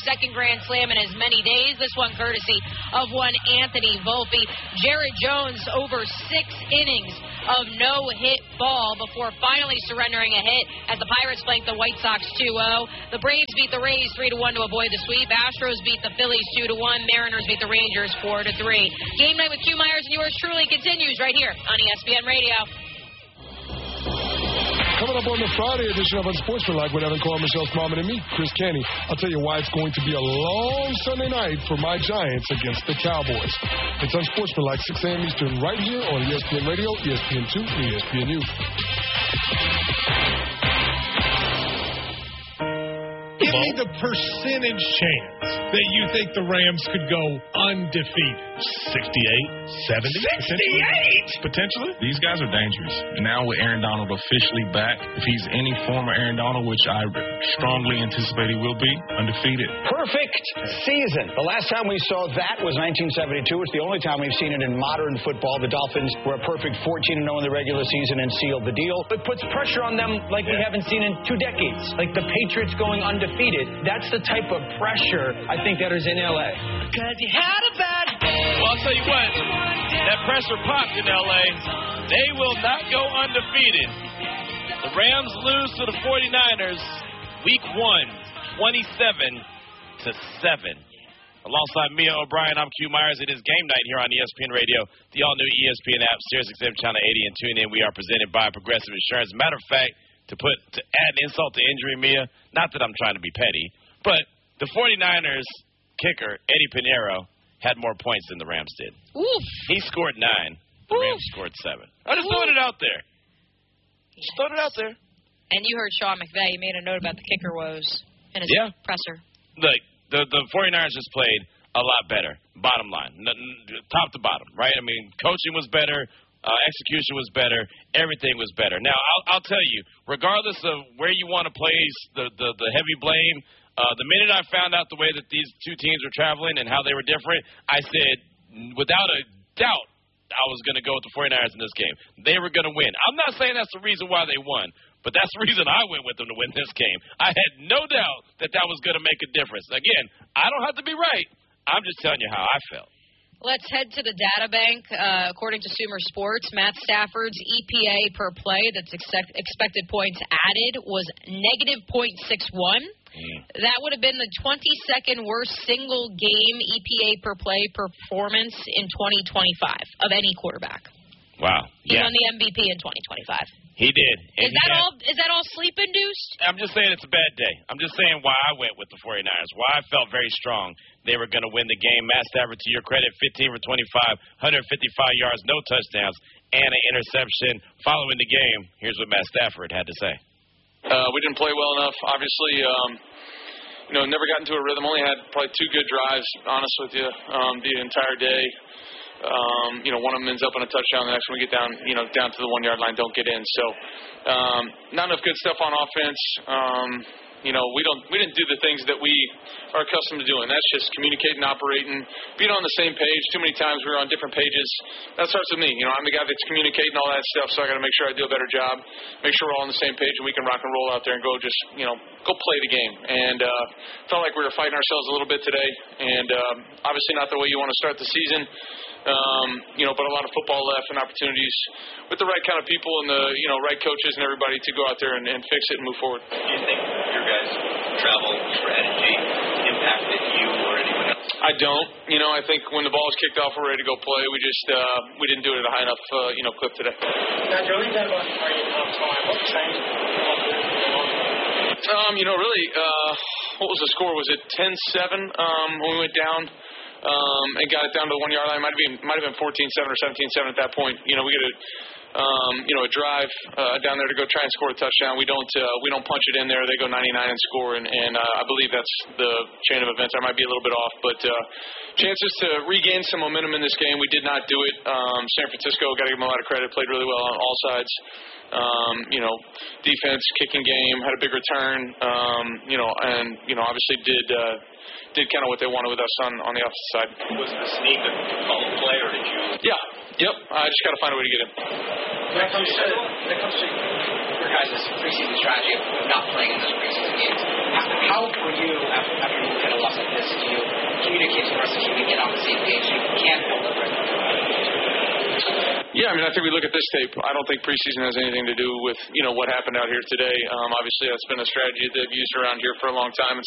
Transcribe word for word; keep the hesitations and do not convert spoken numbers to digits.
second Grand Slam in as many days. This one courtesy of one Anthony Volpe. Jared Jones over six innings of no-hit ball before finally surrendering a hit as the Pirates flanked the White Sox two oh. The Braves beat the Rays three to one to avoid the sweep. Astros beat the Phillies two to one. Mariners beat the Rangers four to three. Game night with Q Myers and yours truly continues right here on E S P N Radio. Coming up on the Friday edition of Unsportsmanlike with Evan Carr, Michelle Smallman, and me, Chris Canty. I'll tell you why it's going to be a long Sunday night for my Giants against the Cowboys. It's Unsportsmanlike, six a.m. Eastern, right here on E S P N Radio, E S P N two, and E S P N U. Give me the percentage chance that you think the Rams could go undefeated. sixty-eight, seventy sixty-eight? Potentially. These guys are dangerous. Now with Aaron Donald officially back, if he's any former Aaron Donald, which I strongly anticipate he will be, undefeated. Perfect season. The last time we saw that was nineteen seventy-two. It's the only time we've seen it in modern football. The Dolphins were a perfect fourteen and oh in the regular season and sealed the deal. It puts pressure on them like yeah. we haven't seen in two decades. Like the Patriots going undefeated. That's the type of pressure I think that is in L A. Because you had a bad day. Well, I'll tell you what, that pressure popped in L A. They will not go undefeated. The Rams lose to the forty-niners week one, twenty-seven to seven. Alongside Mia O'Brien, I'm Q Myers. It is game night here on E S P N Radio, the all-new E S P N app, Sirius X M Channel eighty, and tune in. We are presented by Progressive Insurance. Matter of fact, to put to add insult to injury, Mia, not that I'm trying to be petty, but the forty-niners kicker, Eddie Pinheiro, had more points than the Rams did. Oof. He scored nine. The Oof. Rams scored seven. I just throwing it out there. Just throwing it out there. And you heard Sean McVay. He made a note about the kicker woes in his yeah. presser. Look, the, the forty-niners just played a lot better, bottom line, top to bottom, right? I mean, coaching was better. Uh, execution was better. Everything was better. Now, I'll, I'll tell you, regardless of where you want to place the, the, the heavy blame, uh, the minute I found out the way that these two teams were traveling and how they were different, I said, without a doubt, I was going to go with the forty-niners in this game. They were going to win. I'm not saying that's the reason why they won, but that's the reason I went with them to win this game. I had no doubt that that was going to make a difference. Again, I don't have to be right. I'm just telling you how I felt. Let's head to the data bank. Uh, according to Sumer Sports, Matt Stafford's E P A per play, that's expect, expected points added, was negative point six one. Mm. That would have been the twenty-second worst single-game E P A per play performance in twenty twenty-five of any quarterback. Wow. He yeah. won the M V P in twenty twenty-five. He did. And is that had, all Is that all sleep-induced? I'm just saying it's a bad day. I'm just saying why I went with the forty-niners, why I felt very strong they were going to win the game. Matt Stafford, to your credit, fifteen for twenty-five, one hundred fifty-five yards, no touchdowns, and an interception. Following the game, here's what Matt Stafford had to say. Uh, we didn't play well enough. Obviously, um, you know, never got into a rhythm. Only had probably two good drives, honest with you, um, the entire day. Um, you know, one of them ends up on a touchdown. The next one we get down, you know, down to the one-yard line, don't get in. So, um, not enough good stuff on offense. Um, you know, we don't, we didn't do the things that we are accustomed to doing. That's just communicating, operating, being on the same page. Too many times we were on different pages. That starts with me. You know, I'm the guy that's communicating all that stuff, so I got to make sure I do a better job, make sure we're all on the same page, and we can rock and roll out there and go just, you know, go play the game. And uh, felt like we were fighting ourselves a little bit today, and um, obviously not the way you want to start the season. Um, you know, but a lot of football left and opportunities with the right kind of people and the, you know, right coaches and everybody to go out there and, and fix it and move forward. Do you think your guys' travel strategy impacted you or anyone else? I don't. You know, I think when the ball is kicked off, we're ready to go play. We just uh, we didn't do it at a high enough, uh, you know, clip today. Now, Joey, that about three and a half time. What changed? Um, you know, really, uh, what was the score? Was it ten seven um, when we went down? Um, and got it down to the one-yard line. Might have been, might have been fourteen seven or seventeen seven at that point. You know, we get a, um, you know, a drive uh, down there to go try and score a touchdown. We don't, uh, we don't punch it in there. They go ninety-nine and score, and, and uh, I believe that's the chain of events. I might be a little bit off, but uh, chances to regain some momentum in this game. We did not do it. Um, San Francisco, got to give them a lot of credit. Played really well on all sides. Um, you know, defense, kicking game, had a big return. Um, you know, and you know, obviously did. Uh, did kind of what they wanted with us on, on the offensive side. Was it a sneak a called play, or did you? Yeah, yep. I just got to find a way to get in. When it comes to, when it comes to your guys' preseason strategy of not playing in those preseason games, how, how were you, after, after you kind of lost Yeah, I mean, I think we look at this tape. I don't think preseason has anything to do with, you know, what happened out here today. Um, obviously, that's been a strategy that they've used around here for a long time.